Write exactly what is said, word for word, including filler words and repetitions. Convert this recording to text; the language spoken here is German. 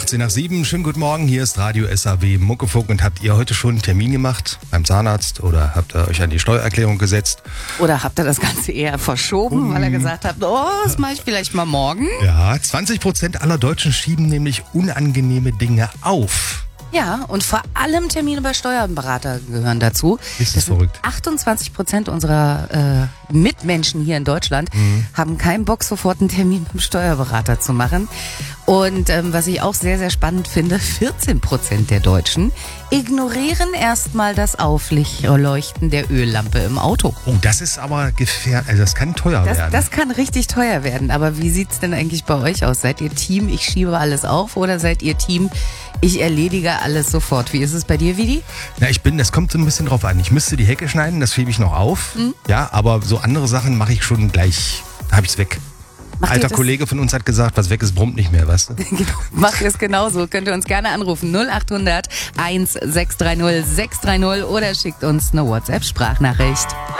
achtzehn nach sieben, schönen guten Morgen, hier ist Radio S A W Muckefunk. Und habt ihr heute schon einen Termin gemacht beim Zahnarzt oder habt ihr euch an die Steuererklärung gesetzt? Oder habt ihr das Ganze eher verschoben, weil ihr gesagt habt, oh, das mache ich vielleicht mal morgen? Ja, zwanzig Prozent aller Deutschen schieben nämlich unangenehme Dinge auf. Ja, und vor allem Termine bei Steuerberater gehören dazu. Ist das verrückt? achtundzwanzig Prozent unserer äh, Mitmenschen hier in Deutschland mhm. haben keinen Bock, sofort einen Termin beim Steuerberater zu machen. Und ähm, was ich auch sehr, sehr spannend finde, vierzehn Prozent der Deutschen ignorieren erstmal das Aufleuchten der Öllampe im Auto. Oh, das ist aber gefährlich, also das kann teuer Das, werden. das kann richtig teuer werden. Aber wie sieht's denn eigentlich bei euch aus? Seid ihr Team, ich schiebe alles auf, oder seid ihr Team, ich erledige alles sofort? Wie ist es bei dir, Vidi? Na, ich bin, das kommt so ein bisschen drauf an. Ich müsste die Hecke schneiden, das schiebe ich noch auf. Mhm. Ja, aber so andere Sachen mache ich schon gleich, da habe ich es weg. Macht Alter Kollege von uns hat gesagt, was weg ist, brummt nicht mehr, weißt du? Genau. Macht ihr es genauso. Könnt ihr uns gerne anrufen. null acht hundert eins sechs drei null sechs drei null oder schickt uns eine WhatsApp-Sprachnachricht.